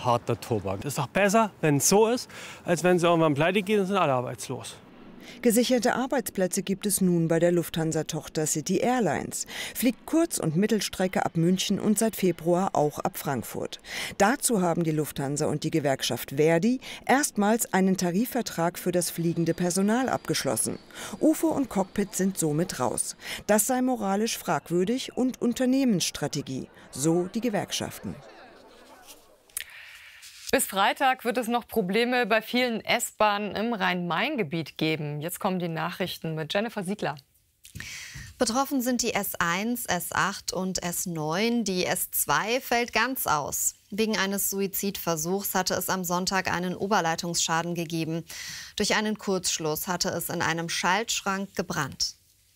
harter Tobak. Das ist doch besser, wenn es so ist, als wenn sie irgendwann pleite gehen und sind alle arbeitslos. Gesicherte Arbeitsplätze gibt es nun bei der Lufthansa-Tochter City Airlines. Fliegt Kurz- und Mittelstrecke ab München und seit Februar auch ab Frankfurt. Dazu haben die Lufthansa und die Gewerkschaft Verdi erstmals einen Tarifvertrag für das fliegende Personal abgeschlossen. UFO und Cockpit sind somit raus. Das sei moralisch fragwürdig und Unternehmensstrategie, so die Gewerkschaften. Bis Freitag wird es noch Probleme bei vielen S-Bahnen im Rhein-Main-Gebiet geben. Jetzt kommen die Nachrichten mit Jennifer Siegler. Betroffen sind die S1, S8 und S9. Die S2 fällt ganz aus. Wegen eines Suizidversuchs hatte es am Sonntag einen Oberleitungsschaden gegeben. Durch einen Kurzschluss hatte es in einem Schaltschrank gebrannt.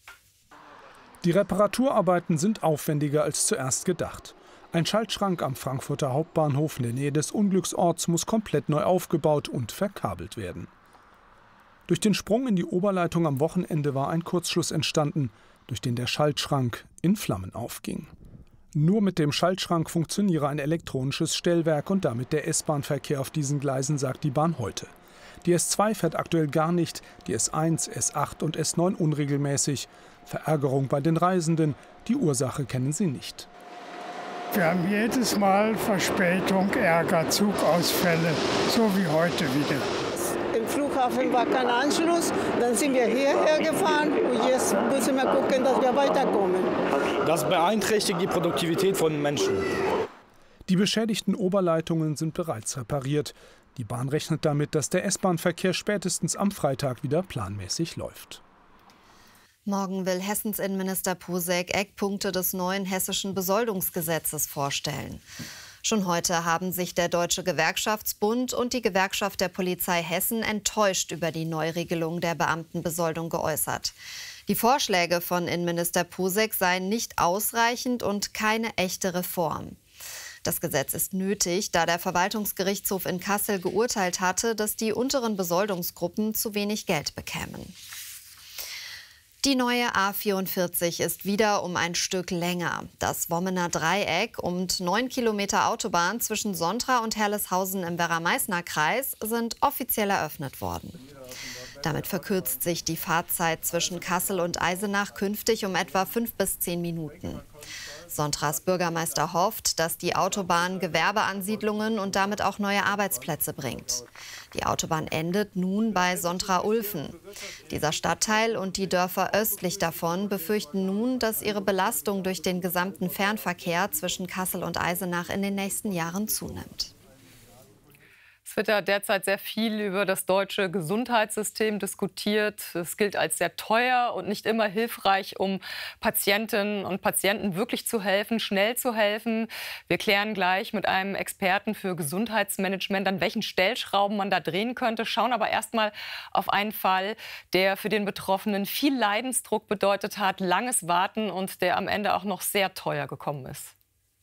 Die Reparaturarbeiten sind aufwendiger als zuerst gedacht. Ein Schaltschrank am Frankfurter Hauptbahnhof in der Nähe des Unglücksorts muss komplett neu aufgebaut und verkabelt werden. Durch den Sprung in die Oberleitung am Wochenende war ein Kurzschluss entstanden, durch den der Schaltschrank in Flammen aufging. Nur mit dem Schaltschrank funktioniere ein elektronisches Stellwerk und damit der S-Bahn-Verkehr auf diesen Gleisen, sagt die Bahn heute. Die S2 fährt aktuell gar nicht, die S1, S8 und S9 unregelmäßig. Verärgerung bei den Reisenden, die Ursache kennen sie nicht. Wir haben jedes Mal Verspätung, Ärger, Zugausfälle, so wie heute wieder. Im Flughafen war kein Anschluss, dann sind wir hierher gefahren und jetzt müssen wir gucken, dass wir weiterkommen. Das beeinträchtigt die Produktivität von Menschen. Die beschädigten Oberleitungen sind bereits repariert. Die Bahn rechnet damit, dass der S-Bahn-Verkehr spätestens am Freitag wieder planmäßig läuft. Morgen will Hessens Innenminister Posek Eckpunkte des neuen hessischen Besoldungsgesetzes vorstellen. Schon heute haben sich der Deutsche Gewerkschaftsbund und die Gewerkschaft der Polizei Hessen enttäuscht über die Neuregelung der Beamtenbesoldung geäußert. Die Vorschläge von Innenminister Posek seien nicht ausreichend und keine echte Reform. Das Gesetz ist nötig, da der Verwaltungsgerichtshof in Kassel geurteilt hatte, dass die unteren Besoldungsgruppen zu wenig Geld bekämen. Die neue A44 ist wieder um ein Stück länger. Das Wommener Dreieck und 9 Kilometer Autobahn zwischen Sontra und Herleshausen im Werra-Meißner-Kreis sind offiziell eröffnet worden. Damit verkürzt sich die Fahrzeit zwischen Kassel und Eisenach künftig um etwa 5 bis 10 Minuten. Sontras Bürgermeister hofft, dass die Autobahn Gewerbeansiedlungen und damit auch neue Arbeitsplätze bringt. Die Autobahn endet nun bei Sontra-Ulfen. Dieser Stadtteil und die Dörfer östlich davon befürchten nun, dass ihre Belastung durch den gesamten Fernverkehr zwischen Kassel und Eisenach in den nächsten Jahren zunimmt. Es wird ja derzeit sehr viel über das deutsche Gesundheitssystem diskutiert. Es gilt als sehr teuer und nicht immer hilfreich, um Patientinnen und Patienten wirklich zu helfen, schnell zu helfen. Wir klären gleich mit einem Experten für Gesundheitsmanagement, an welchen Stellschrauben man da drehen könnte. Schauen aber erst mal auf einen Fall, der für den Betroffenen viel Leidensdruck bedeutet hat, langes Warten und der am Ende auch noch sehr teuer gekommen ist.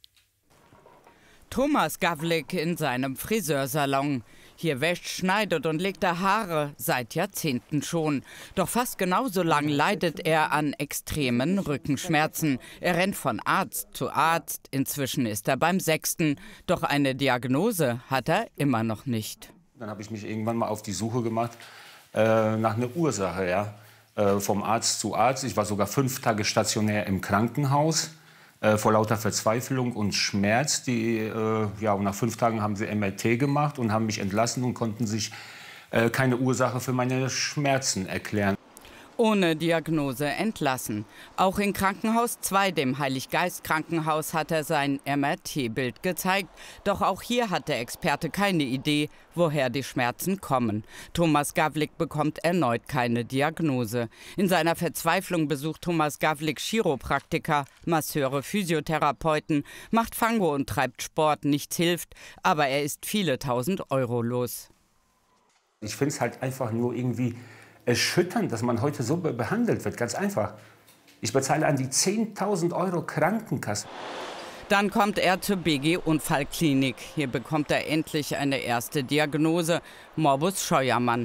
Thomas Gavlik in seinem Friseursalon. Hier wäscht, schneidet und legt er Haare, seit Jahrzehnten schon. Doch fast genauso lang leidet er an extremen Rückenschmerzen. Er rennt von Arzt zu Arzt. Inzwischen ist er beim 6. Doch eine Diagnose hat er immer noch nicht. Dann habe ich mich irgendwann mal auf die Suche gemacht nach einer Ursache. Ja? Vom Arzt zu Arzt. Ich war sogar 5 Tage stationär im Krankenhaus. Vor lauter Verzweiflung und Schmerz. Und nach 5 Tagen haben sie MRT gemacht und haben mich entlassen und konnten sich keine Ursache für meine Schmerzen erklären. Ohne Diagnose entlassen. Auch in Krankenhaus 2, dem Heiliggeist-Krankenhaus, hat er sein MRT-Bild gezeigt. Doch auch hier hat der Experte keine Idee, woher die Schmerzen kommen. Thomas Gavlik bekommt erneut keine Diagnose. In seiner Verzweiflung besucht Thomas Gavlik Chiropraktiker, Masseure, Physiotherapeuten, macht Fango und treibt Sport. Nichts hilft, aber er ist viele tausend Euro los. Ich finde es halt einfach nur irgendwie erschütternd, dass man heute so behandelt wird. Ganz einfach. Ich bezahle an die 10.000 Euro Krankenkasse. Dann kommt er zur BG Unfallklinik. Hier bekommt er endlich eine erste Diagnose: Morbus Scheuermann.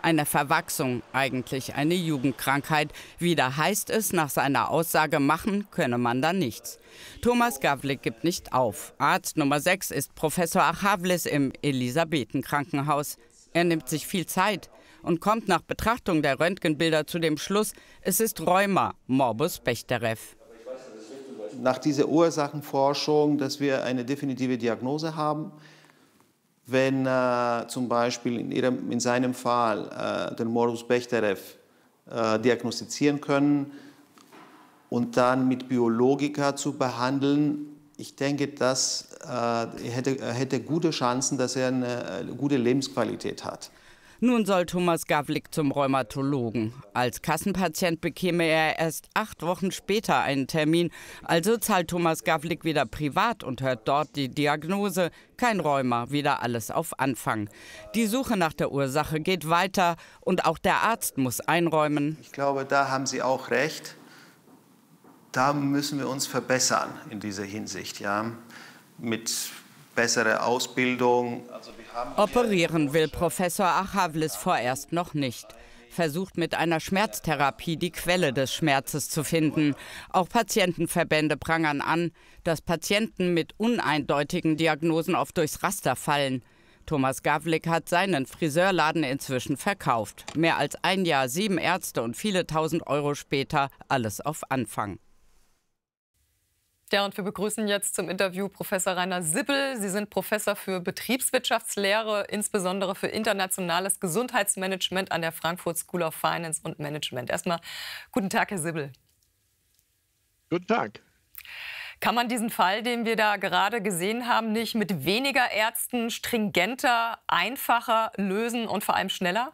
Eine Verwachsung, eigentlich eine Jugendkrankheit. Wieder heißt es, nach seiner Aussage, machen könne man da nichts. Thomas Gavlik gibt nicht auf. Arzt Nummer 6 ist Professor Achavlis im Elisabethen-Krankenhaus. Er nimmt sich viel Zeit und kommt nach Betrachtung der Röntgenbilder zu dem Schluss, es ist Rheuma, Morbus Bechterew. Nach dieser Ursachenforschung, dass wir eine definitive Diagnose haben, wenn zum Beispiel in seinem Fall den Morbus Bechterew diagnostizieren können und dann mit Biologika zu behandeln, ich denke, dass er hätte gute Chancen, dass er eine gute Lebensqualität hat. Nun soll Thomas Gavlik zum Rheumatologen. Als Kassenpatient bekäme er erst 8 Wochen später einen Termin. Also zahlt Thomas Gavlik wieder privat und hört dort die Diagnose. Kein Rheuma, wieder alles auf Anfang. Die Suche nach der Ursache geht weiter und auch der Arzt muss einräumen. Ich glaube, da haben Sie auch recht. Da müssen wir uns verbessern in dieser Hinsicht, ja, mit besserer Ausbildung. Operieren will Professor Achavlis vorerst noch nicht. Versucht mit einer Schmerztherapie die Quelle des Schmerzes zu finden. Auch Patientenverbände prangern an, dass Patienten mit uneindeutigen Diagnosen oft durchs Raster fallen. Thomas Gavlik hat seinen Friseurladen inzwischen verkauft. Mehr als ein Jahr, 7 Ärzte und viele tausend Euro später, alles auf Anfang. Ja, und wir begrüßen jetzt zum Interview Professor Rainer Sippel. Sie sind Professor für Betriebswirtschaftslehre, insbesondere für internationales Gesundheitsmanagement an der Frankfurt School of Finance und Management. Erstmal guten Tag, Herr Sippel. Guten Tag. Kann man diesen Fall, den wir da gerade gesehen haben, nicht mit weniger Ärzten stringenter, einfacher lösen und vor allem schneller?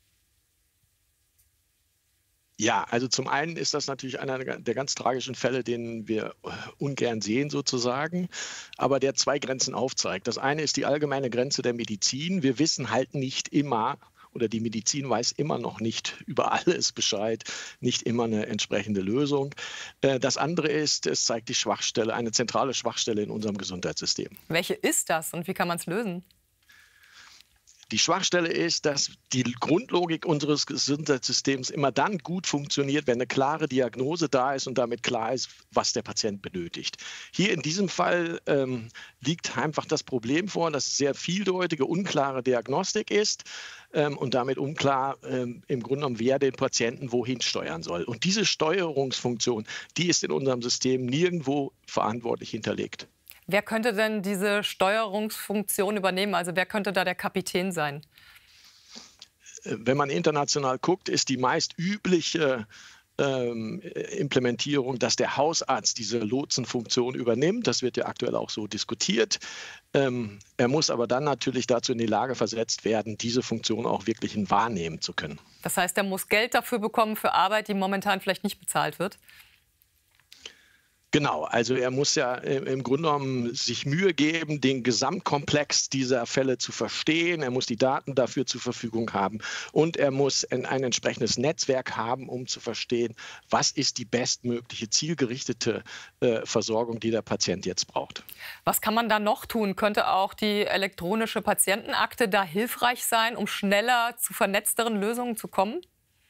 Ja, also zum einen ist das natürlich einer der ganz tragischen Fälle, den wir ungern sehen sozusagen, aber der 2 Grenzen aufzeigt. Das eine ist die allgemeine Grenze der Medizin. Wir wissen halt nicht immer, oder die Medizin weiß immer noch nicht über alles Bescheid, nicht immer eine entsprechende Lösung. Das andere ist, es zeigt die Schwachstelle, eine zentrale Schwachstelle in unserem Gesundheitssystem. Welche ist das und wie kann man es lösen? Die Schwachstelle ist, dass die Grundlogik unseres Gesundheitssystems immer dann gut funktioniert, wenn eine klare Diagnose da ist und damit klar ist, was der Patient benötigt. Hier in diesem Fall liegt einfach das Problem vor, dass es sehr vieldeutige, unklare Diagnostik ist und damit unklar im Grunde genommen, wer den Patienten wohin steuern soll. Und diese Steuerungsfunktion, die ist in unserem System nirgendwo verantwortlich hinterlegt. Wer könnte denn diese Steuerungsfunktion übernehmen? Also wer könnte da der Kapitän sein? Wenn man international guckt, ist die meist übliche Implementierung, dass der Hausarzt diese Lotsenfunktion übernimmt. Das wird ja aktuell auch so diskutiert. Er muss aber dann natürlich dazu in die Lage versetzt werden, diese Funktion auch wirklich wahrnehmen zu können. Das heißt, er muss Geld dafür bekommen für Arbeit, die momentan vielleicht nicht bezahlt wird? Genau, also er muss ja im Grunde genommen sich Mühe geben, den Gesamtkomplex dieser Fälle zu verstehen. Er muss die Daten dafür zur Verfügung haben und er muss ein entsprechendes Netzwerk haben, um zu verstehen, was ist die bestmögliche zielgerichtete Versorgung, die der Patient jetzt braucht. Was kann man da noch tun? Könnte auch die elektronische Patientenakte da hilfreich sein, um schneller zu vernetzteren Lösungen zu kommen?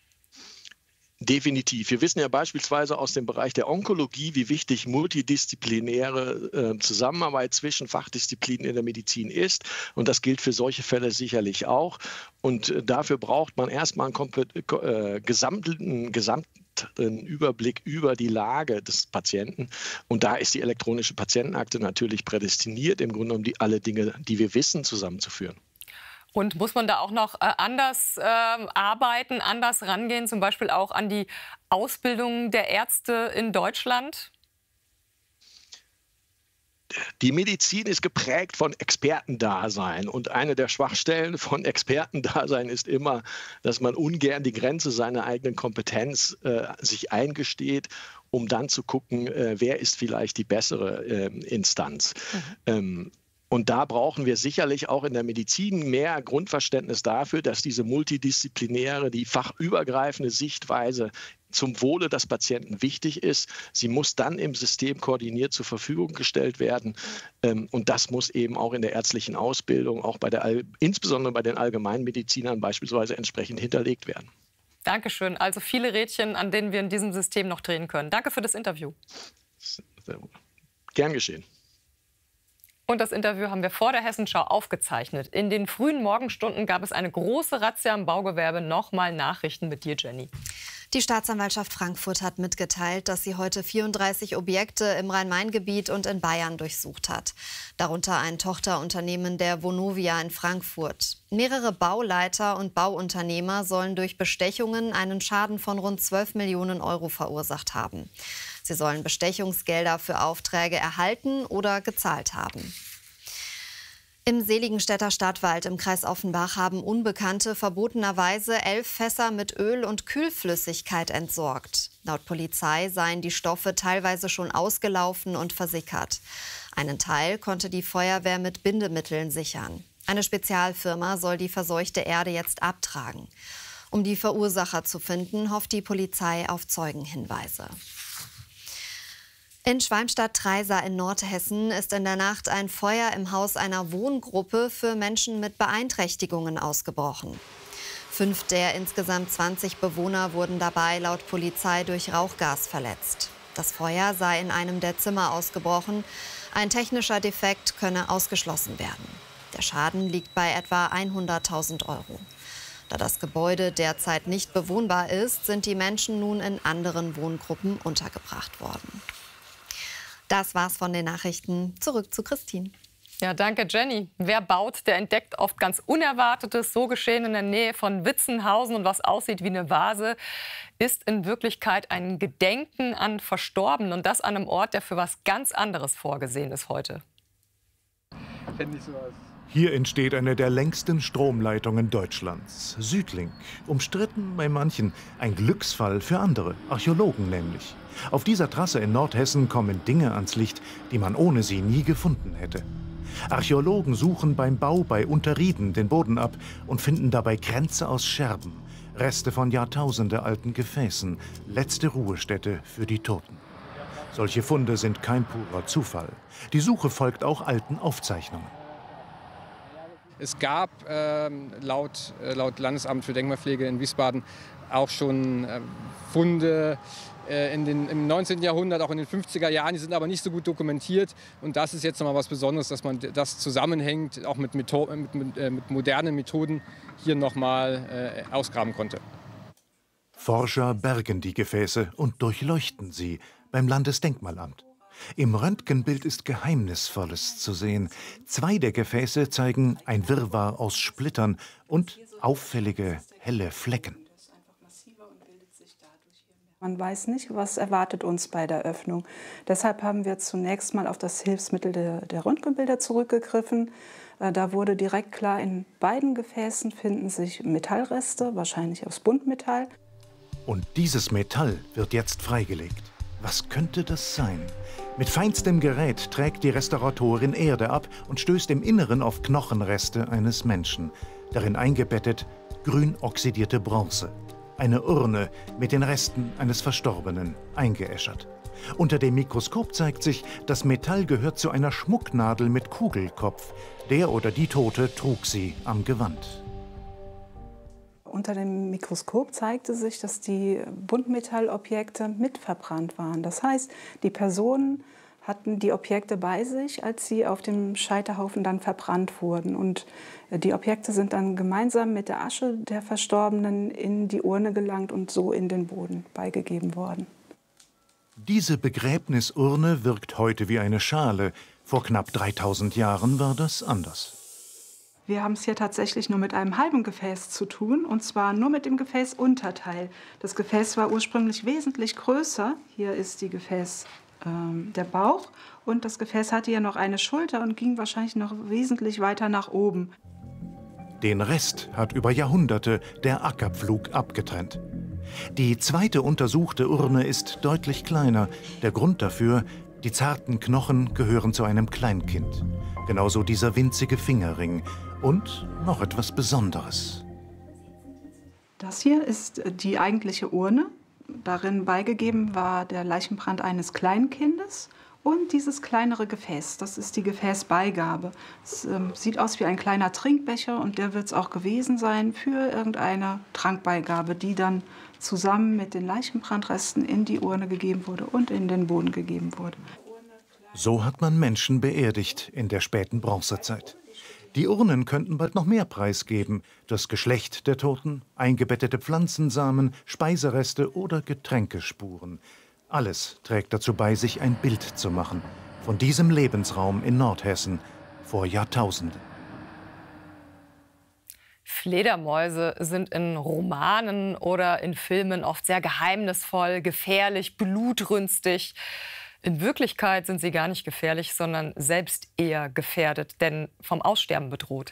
Definitiv. Wir wissen ja beispielsweise aus dem Bereich der Onkologie, wie wichtig multidisziplinäre Zusammenarbeit zwischen Fachdisziplinen in der Medizin ist. Und das gilt für solche Fälle sicherlich auch. Und dafür braucht man erstmal einen gesamten Überblick über die Lage des Patienten. Und da ist die elektronische Patientenakte natürlich prädestiniert, im Grunde genommen alle Dinge, die wir wissen, zusammenzuführen. Und muss man da auch noch anders arbeiten, anders rangehen, zum Beispiel auch an die Ausbildung der Ärzte in Deutschland? Die Medizin ist geprägt von Expertendasein. Und eine der Schwachstellen von Expertendasein ist immer, dass man ungern die Grenze seiner eigenen Kompetenz sich eingesteht, um dann zu gucken, wer ist vielleicht die bessere Instanz. Und da brauchen wir sicherlich auch in der Medizin mehr Grundverständnis dafür, dass diese multidisziplinäre, die fachübergreifende Sichtweise zum Wohle des Patienten wichtig ist. Sie muss dann im System koordiniert zur Verfügung gestellt werden. Und das muss eben auch in der ärztlichen Ausbildung, auch insbesondere bei den Allgemeinmedizinern beispielsweise entsprechend hinterlegt werden. Dankeschön. Also viele Rädchen, an denen wir in diesem System noch drehen können. Danke für das Interview. Sehr gut. Gern geschehen. Und das Interview haben wir vor der Hessenschau aufgezeichnet. In den frühen Morgenstunden gab es eine große Razzia im Baugewerbe. Nochmal Nachrichten mit dir, Jenny. Die Staatsanwaltschaft Frankfurt hat mitgeteilt, dass sie heute 34 Objekte im Rhein-Main-Gebiet und in Bayern durchsucht hat. Darunter ein Tochterunternehmen der Vonovia in Frankfurt. Mehrere Bauleiter und Bauunternehmer sollen durch Bestechungen einen Schaden von rund 12 Millionen Euro verursacht haben. Sie sollen Bestechungsgelder für Aufträge erhalten oder gezahlt haben. Im Seligenstädter Stadtwald im Kreis Offenbach haben Unbekannte verbotenerweise 11 Fässer mit Öl und Kühlflüssigkeit entsorgt. Laut Polizei seien die Stoffe teilweise schon ausgelaufen und versickert. Einen Teil konnte die Feuerwehr mit Bindemitteln sichern. Eine Spezialfirma soll die verseuchte Erde jetzt abtragen. Um die Verursacher zu finden, hofft die Polizei auf Zeugenhinweise. In Schwalmstadt-Treisa in Nordhessen ist in der Nacht ein Feuer im Haus einer Wohngruppe für Menschen mit Beeinträchtigungen ausgebrochen. 5 der insgesamt 20 Bewohner wurden dabei laut Polizei durch Rauchgas verletzt. Das Feuer sei in einem der Zimmer ausgebrochen. Ein technischer Defekt könne ausgeschlossen werden. Der Schaden liegt bei etwa 100.000 Euro. Da das Gebäude derzeit nicht bewohnbar ist, sind die Menschen nun in anderen Wohngruppen untergebracht worden. Das war's von den Nachrichten. Zurück zu Christine. Ja, danke, Jenny. Wer baut, der entdeckt oft ganz Unerwartetes. So geschehen in der Nähe von Witzenhausen. Und was aussieht wie eine Vase, ist in Wirklichkeit ein Gedenken an Verstorbene. Und das an einem Ort, der für was ganz anderes vorgesehen ist heute. Hier entsteht eine der längsten Stromleitungen Deutschlands. Südlink. Umstritten bei manchen. Ein Glücksfall für andere. Archäologen nämlich. Auf dieser Trasse in Nordhessen kommen Dinge ans Licht, die man ohne sie nie gefunden hätte. Archäologen suchen beim Bau bei Unterrieden den Boden ab und finden dabei Kränze aus Scherben, Reste von jahrtausendealten Gefäßen, letzte Ruhestätte für die Toten. Solche Funde sind kein purer Zufall. Die Suche folgt auch alten Aufzeichnungen. Es gab laut Landesamt für Denkmalpflege in Wiesbaden auch schon Funde im 19. Jahrhundert, auch in den 50er Jahren. Die sind aber nicht so gut dokumentiert. Und das ist jetzt noch mal was Besonderes, dass man das zusammenhängt, auch mit modernen Methoden hier noch mal ausgraben konnte. Forscher bergen die Gefäße und durchleuchten sie beim Landesdenkmalamt. Im Röntgenbild ist Geheimnisvolles zu sehen. 2 der Gefäße zeigen ein Wirrwarr aus Splittern und auffällige, helle Flecken. Man weiß nicht, was erwartet uns bei der Öffnung. Deshalb haben wir zunächst mal auf das Hilfsmittel der Röntgenbilder zurückgegriffen. Da wurde direkt klar, in beiden Gefäßen finden sich Metallreste, wahrscheinlich aus Buntmetall. Und dieses Metall wird jetzt freigelegt. Was könnte das sein? Mit feinstem Gerät trägt die Restauratorin Erde ab und stößt im Inneren auf Knochenreste eines Menschen. Darin eingebettet grün oxidierte Bronze. Eine Urne mit den Resten eines Verstorbenen, eingeäschert. Unter dem Mikroskop zeigt sich, das Metall gehört zu einer Schmucknadel mit Kugelkopf. Der oder die Tote trug sie am Gewand. Unter dem Mikroskop zeigte sich, dass die Buntmetallobjekte mitverbrannt waren. Das heißt, die Personen hatten die Objekte bei sich, als sie auf dem Scheiterhaufen dann verbrannt wurden. Und die Objekte sind dann gemeinsam mit der Asche der Verstorbenen in die Urne gelangt und so in den Boden beigegeben worden. Diese Begräbnisurne wirkt heute wie eine Schale. Vor knapp 3000 Jahren war das anders. Wir haben es hier tatsächlich nur mit einem halben Gefäß zu tun, und zwar nur mit dem Gefäßunterteil. Das Gefäß war ursprünglich wesentlich größer. Hier ist die der Bauch, und das Gefäß hatte ja noch eine Schulter und ging wahrscheinlich noch wesentlich weiter nach oben. Den Rest hat über Jahrhunderte der Ackerpflug abgetrennt. Die zweite untersuchte Urne ist deutlich kleiner. Der Grund dafür: die zarten Knochen gehören zu einem Kleinkind. Genauso dieser winzige Fingerring und noch etwas Besonderes. Das hier ist die eigentliche Urne. Darin beigegeben war der Leichenbrand eines Kleinkindes und dieses kleinere Gefäß. Das ist die Gefäßbeigabe. Es sieht aus wie ein kleiner Trinkbecher und der wird es auch gewesen sein für irgendeine Trankbeigabe, die dann zusammen mit den Leichenbrandresten in die Urne gegeben wurde und in den Boden gegeben wurde. So hat man Menschen beerdigt in der späten Bronzezeit. Die Urnen könnten bald noch mehr preisgeben. Das Geschlecht der Toten, eingebettete Pflanzensamen, Speisereste oder Getränkespuren. Alles trägt dazu bei, sich ein Bild zu machen von diesem Lebensraum in Nordhessen vor Jahrtausenden. Fledermäuse sind in Romanen oder in Filmen oft sehr geheimnisvoll, gefährlich, blutrünstig. In Wirklichkeit sind sie gar nicht gefährlich, sondern selbst eher gefährdet, denn vom Aussterben bedroht.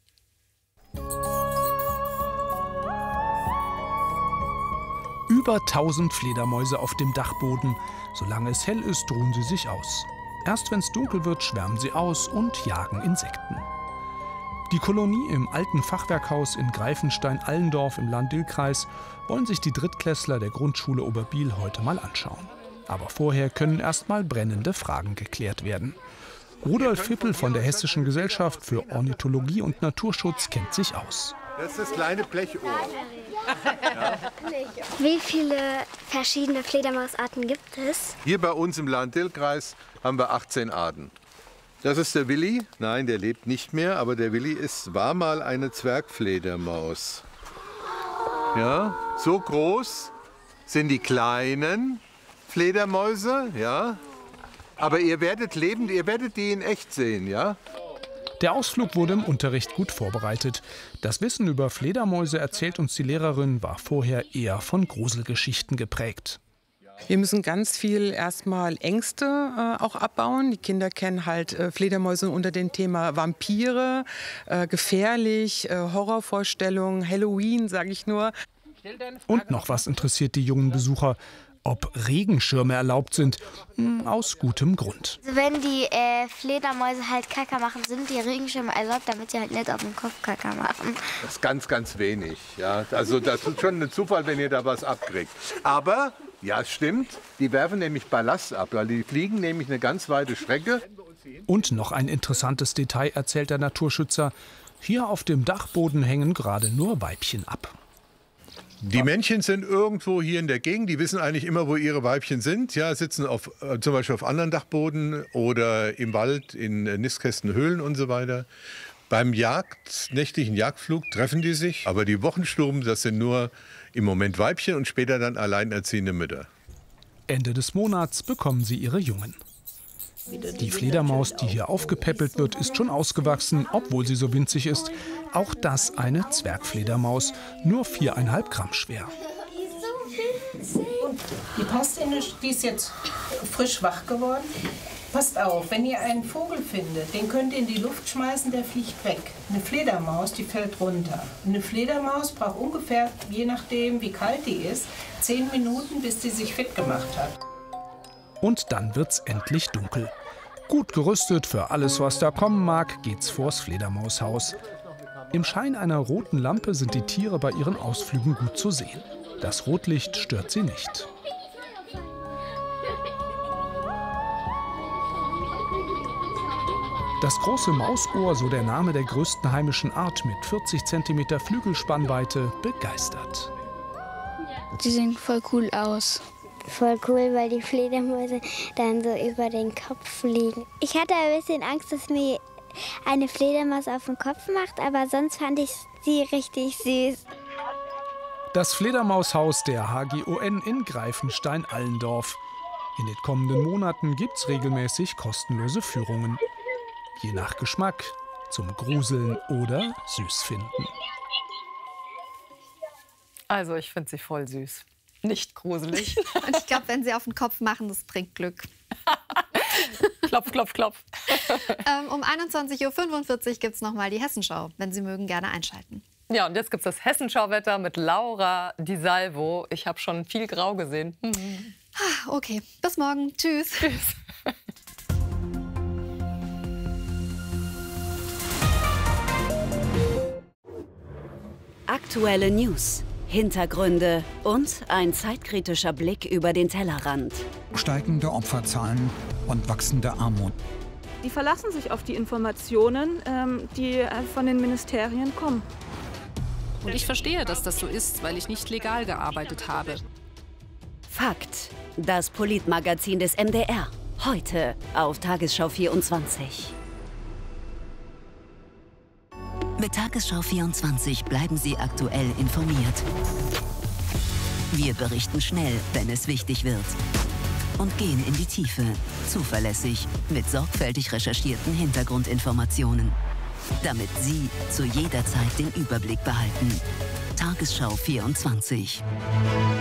Über 1000 Fledermäuse auf dem Dachboden. Solange es hell ist, ruhen sie sich aus. Erst wenn es dunkel wird, schwärmen sie aus und jagen Insekten. Die Kolonie im alten Fachwerkhaus in Greifenstein-Allendorf im Lahn-Dill-Kreis wollen sich die Drittklässler der Grundschule Oberbiel heute mal anschauen. Aber vorher können erst mal brennende Fragen geklärt werden. Rudolf Fippel von der Hessischen Gesellschaft für Ornithologie und Naturschutz kennt sich aus. Das ist das kleine Blechohr. Ja. Wie viele verschiedene Fledermausarten gibt es? Hier bei uns im Lahn-Dill-Kreis haben wir 18 Arten. Das ist der Willi. Nein, der lebt nicht mehr, aber der Willi war mal eine Zwergfledermaus. Ja, so groß sind die kleinen Fledermäuse, ja. Aber ihr werdet die in echt sehen, ja. Der Ausflug wurde im Unterricht gut vorbereitet. Das Wissen über Fledermäuse, erzählt uns die Lehrerin, war vorher eher von Gruselgeschichten geprägt. Wir müssen ganz viel erstmal Ängste auch abbauen. Die Kinder kennen halt Fledermäuse unter dem Thema Vampire, gefährlich, Horrorvorstellungen, Halloween, sage ich nur. Und noch was interessiert die jungen Besucher: ob Regenschirme erlaubt sind, aus gutem Grund. Also wenn die Fledermäuse halt Kacke machen, sind die Regenschirme erlaubt, damit sie halt nicht auf dem Kopf Kacke machen. Das ist ganz, ganz wenig. Ja. Also das ist schon ein Zufall, wenn ihr da was abkriegt. Aber, ja, es stimmt, die werfen nämlich Ballast ab, weil die fliegen nämlich eine ganz weite Strecke. Und noch ein interessantes Detail, erzählt der Naturschützer: hier auf dem Dachboden hängen gerade nur Weibchen ab. Die Männchen sind irgendwo hier in der Gegend, die wissen eigentlich immer, wo ihre Weibchen sind. Ja, sitzen zum Beispiel auf anderen Dachboden oder im Wald, in Nistkästen, Höhlen und so weiter. Beim nächtlichen Jagdflug treffen die sich, aber die Wochensturm, das sind nur im Moment Weibchen und später dann alleinerziehende Mütter. Ende des Monats bekommen sie ihre Jungen. Die Fledermaus, die hier aufgepäppelt wird, ist schon ausgewachsen, obwohl sie so winzig ist. Auch das eine Zwergfledermaus, nur 4,5 Gramm schwer. Die passt die ist jetzt frisch wach geworden. Passt auf, wenn ihr einen Vogel findet, den könnt ihr in die Luft schmeißen, der fliegt weg. Eine Fledermaus, die fällt runter. Eine Fledermaus braucht ungefähr, je nachdem wie kalt die ist, 10 Minuten, bis sie sich fit gemacht hat. Und dann wird's endlich dunkel. Gut gerüstet für alles, was da kommen mag, geht's vors Fledermaushaus. Im Schein einer roten Lampe sind die Tiere bei ihren Ausflügen gut zu sehen. Das Rotlicht stört sie nicht. Das große Mausohr, so der Name der größten heimischen Art mit 40 cm Flügelspannweite, begeistert. Die sehen voll cool aus. Voll cool, weil die Fledermäuse dann so über den Kopf fliegen. Ich hatte ein bisschen Angst, dass mir eine Fledermaus auf den Kopf macht, aber sonst fand ich sie richtig süß. Das Fledermaushaus der HGON in Greifenstein-Allendorf. In den kommenden Monaten gibt's regelmäßig kostenlose Führungen. Je nach Geschmack, zum Gruseln oder süß finden. Also ich finde sie voll süß. Nicht gruselig. Und ich glaube, wenn sie auf den Kopf machen, das bringt Glück. Klopf, klopf, klopf. Um 21:45 Uhr gibt es nochmal die Hessenschau. Wenn Sie mögen, gerne einschalten. Ja, und jetzt gibt es das Hessenschauwetter mit Laura Di Salvo. Ich habe schon viel Grau gesehen. Okay, bis morgen. Tschüss. Tschüss. Aktuelle News, Hintergründe und ein zeitkritischer Blick über den Tellerrand. Steigende Opferzahlen und wachsende Armut. Die verlassen sich auf die Informationen, die von den Ministerien kommen. Und ich verstehe, dass das so ist, weil ich nicht legal gearbeitet habe. Fakt, das Politmagazin des MDR. Heute auf Tagesschau 24. Mit Tagesschau 24 bleiben Sie aktuell informiert. Wir berichten schnell, wenn es wichtig wird. Und gehen in die Tiefe, zuverlässig, mit sorgfältig recherchierten Hintergrundinformationen. Damit Sie zu jeder Zeit den Überblick behalten. Tagesschau 24.